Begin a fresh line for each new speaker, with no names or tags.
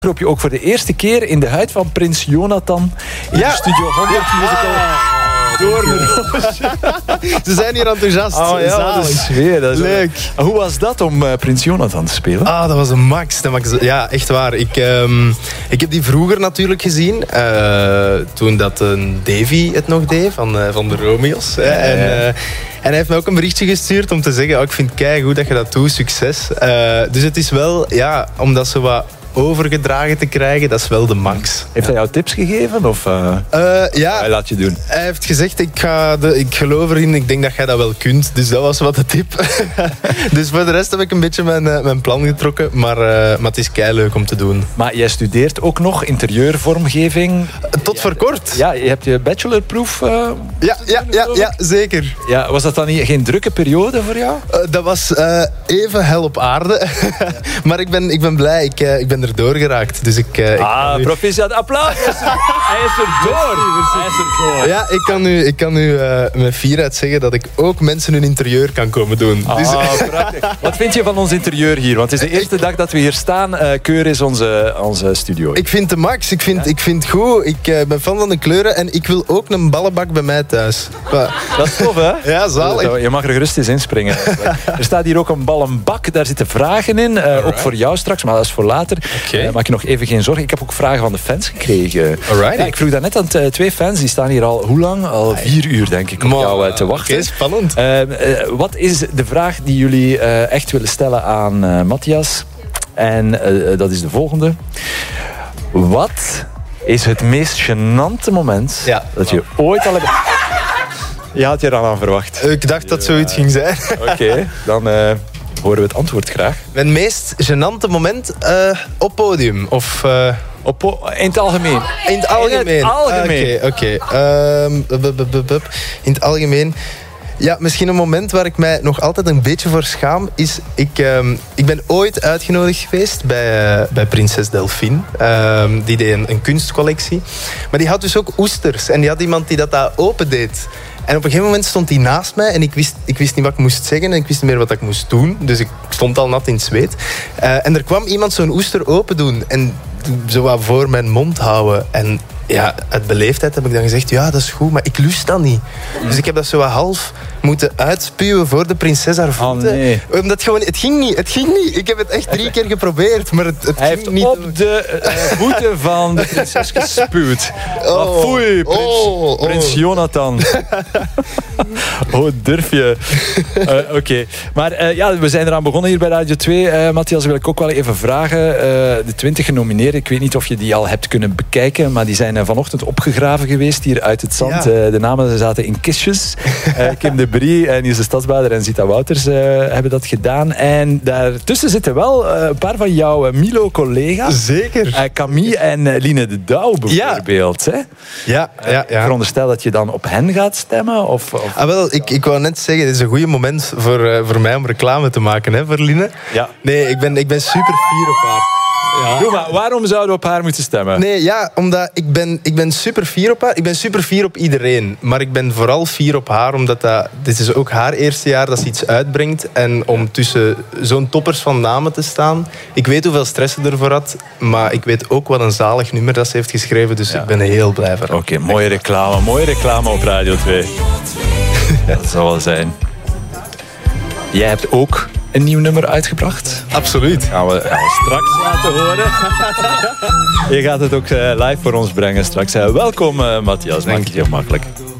Kroop je ook voor de eerste keer in de huid van prins Jonathan in de Studio 100 musical Doornroos.
Ze zijn hier enthousiast.
Dat is sfeer. Dat is
leuk.
Hoe was dat om prins Jonathan te spelen?
Dat was een max. Ja, echt waar. Ik heb die vroeger natuurlijk gezien. Toen dat Davy het nog deed, van de Romeo's. En hij heeft me ook een berichtje gestuurd om te zeggen, ik vind het keigoed dat je dat doet, succes. Dus het is wel, om dat zo wat overgedragen te krijgen, dat is wel de max.
Heeft hij jou tips gegeven? Of hij laat je doen? Hij
heeft gezegd, ik geloof erin, ik denk dat jij dat wel kunt. Dus dat was wat de tip. Dus voor de rest heb ik een beetje mijn plan getrokken. Maar het is keileuk om te doen.
Maar jij studeert ook nog interieurvormgeving?
Tot voor kort.
Ja, je hebt je bachelorproef.
Ja, zeker.
Ja, was dat dan geen drukke periode voor jou?
Dat was even hel op aarde. Maar ik ben blij. Ik ben er doorgeraakt. Dus
proficiat applaus. Hij is er door.
Ja, ik kan nu met fierheid zeggen dat ik ook mensen hun interieur kan komen doen.
Prachtig. Wat vind je van ons interieur hier? Want het is de eerste dag dat we hier staan. Keur is onze studio.
Ik vind de max. Ik vind het goed. Ik ben fan van de kleuren en ik wil ook een ballenbak bij mij thuis.
Dat is tof, hè?
Ja, zalig.
Je mag er gerust eens inspringen. Er staat hier ook een ballenbak. Daar zitten vragen in. Ook voor jou straks, maar dat is voor later. Maak je nog even geen zorgen. Ik heb ook vragen van de fans gekregen. Ja, ik vroeg daarnet aan 2 fans. Die staan hier al, hoe lang? Al 4 uur, denk ik, om jou te wachten.
Oké, spannend.
Wat is de vraag die jullie echt willen stellen aan Matthias? En dat is de volgende. Wat is het meest gênante moment dat je ooit al hebt... Je had je er al aan verwacht.
Ik dacht dat zoiets ging zijn.
Oké, dan... horen we het antwoord graag.
Mijn meest gênante moment op podium? Of,
in het algemeen?
In het algemeen. Oké. In het algemeen. Ja, misschien een moment waar ik mij nog altijd een beetje voor schaam is... Ik ben ooit uitgenodigd geweest bij prinses Delphine. Die deed een kunstcollectie. Maar die had dus ook oesters. En die had iemand die dat open deed. En op een gegeven moment stond hij naast mij en ik wist niet wat ik moest zeggen en ik wist niet meer wat ik moest doen. Dus ik stond al nat in het zweet. En er kwam iemand zo'n oester open doen en zo wat voor mijn mond houden. En ja, uit beleefdheid heb ik dan gezegd, ja, dat is goed, maar ik lust dat niet. Dus ik heb dat zo wat half moeten uitspuwen voor de prinses haar voeten.
Oh, nee.
Omdat het ging niet. Ik heb het echt 3 keer geprobeerd, maar het
Hij
ging
heeft
niet.
op de voeten van de prinses gespuwd. Foei, prins Jonathan. Durf je? Oké. Maar we zijn eraan begonnen hier bij Radio 2. Matthias, wil ik ook wel even vragen. De 20 genomineerden, ik weet niet of je die al hebt kunnen bekijken, maar die zijn vanochtend opgegraven geweest hier uit het zand. Ja. De namen zaten in kistjes. Kim de Brie, Niels de Stadsbader en Zita Wouters hebben dat gedaan. En daartussen zitten wel een paar van jouw Milo-collega's.
Zeker.
Camille en Line de Douw bijvoorbeeld.
Ja. Ja.
Ik veronderstel dat je dan op hen gaat stemmen? Of...
Ik wou net zeggen, dit is een goed moment voor mij om reclame te maken, hè, voor Line.
Ja.
Nee, ik ben super fier op haar.
Ja. Doe maar, waarom zouden we op haar moeten stemmen?
Nee, omdat ik ben super fier op haar. Ik ben super fier op iedereen. Maar ik ben vooral fier op haar, omdat dit is ook haar eerste jaar dat ze iets uitbrengt. En om tussen zo'n toppers van namen te staan... Ik weet hoeveel stress ze ervoor had, maar ik weet ook wat een zalig nummer dat ze heeft geschreven. Dus ik ben heel blij voor haar.
Oké, mooie reclame op Radio 2. Dat zal wel zijn. Jij hebt ook een nieuw nummer uitgebracht.
Absoluut.
Gaan we straks laten horen. Je gaat het ook live voor ons brengen straks. Welkom, Matthias. Maak het je makkelijk.